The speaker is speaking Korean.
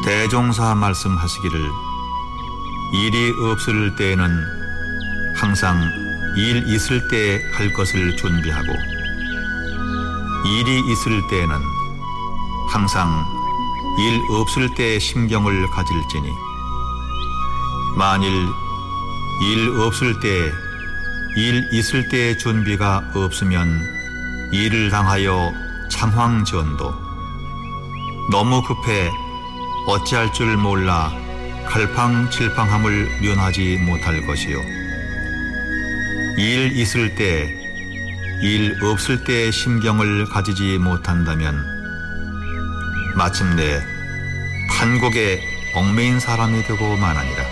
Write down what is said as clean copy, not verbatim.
대종사 말씀하시기를 일이 없을 때에는 항상 일 있을 때 할 것을 준비하고 일이 있을 때에는 항상 일 없을 때 심경을 가질지니 만일 일 없을 때 일 있을 때 준비가 없으면 일을 당하여 창황전도 너무 급해 어찌할 줄 몰라 갈팡질팡함을 면하지 못할 것이요 일 있을 때 일 없을 때 심경을 가지지 못한다면 마침내 판국에 얽매인 사람이 되고 마나니라.